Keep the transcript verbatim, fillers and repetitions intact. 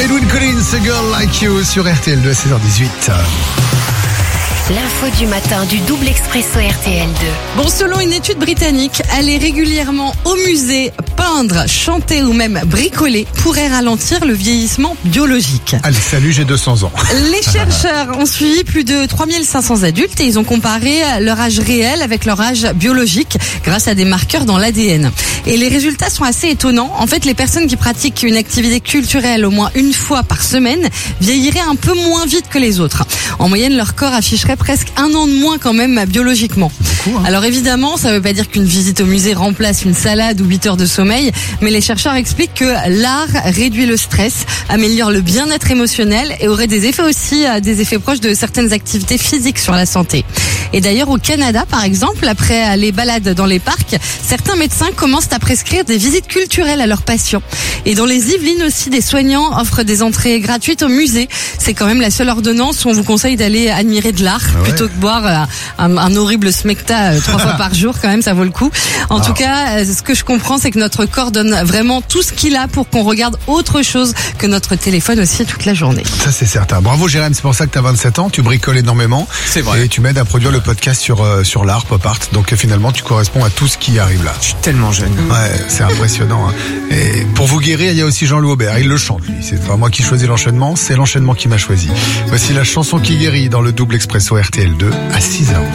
Edwin Collins, A Girl Like You sur R T L deux à seize heures dix-huit. L'info du matin du double expresso R T L deux. Bon, selon une étude britannique, aller régulièrement au musée, peindre, chanter ou même bricoler pourrait ralentir le vieillissement biologique. Allez, salut, j'ai deux cents ans. Les chercheurs ont suivi plus de trois mille cinq cents adultes et ils ont comparé leur âge réel avec leur âge biologique grâce à des marqueurs dans l'A D N. Et les résultats sont assez étonnants. En fait, les personnes qui pratiquent une activité culturelle au moins une fois par semaine vieilliraient un peu moins vite que les autres. En moyenne, leur corps afficherait presque un an de moins quand même biologiquement. Beaucoup, hein. Alors évidemment, ça ne veut pas dire qu'une visite au musée remplace une salade ou huit heures de sommeil, mais les chercheurs expliquent que l'art réduit le stress, améliore le bien-être émotionnel et aurait des effets aussi, des effets proches de certaines activités physiques sur la santé. Et d'ailleurs au Canada par exemple, après les balades dans les parcs, certains médecins commencent à prescrire des visites culturelles à leurs patients. Et dans les Yvelines aussi, des soignants offrent des entrées gratuites au musée. C'est quand même la seule ordonnance où on vous conseille d'aller admirer de l'art ah ouais. plutôt que boire un, un horrible smecta trois fois par jour. Quand même, ça vaut le coup. En ah. tout cas, ce que je comprends, c'est que notre corps donne vraiment tout ce qu'il a pour qu'on regarde autre chose que notre téléphone aussi toute la journée. Ça c'est certain. Bravo Jérém, c'est pour ça que tu as vingt-sept ans, tu bricoles énormément. C'est vrai. Et tu m'aides à produire le podcast sur euh, sur l'art, pop art. Donc euh, finalement, tu corresponds à tout ce qui arrive là. Je suis tellement jeune. Ouais, c'est impressionnant. Hein. Et pour vous guérir, il y a aussi Jean-Louis Aubert. Il le chante, lui. C'est pas moi qui choisis l'enchaînement, c'est l'enchaînement qui m'a choisi. Voici la chanson qui guérit dans le double expresso R T L deux à six heures.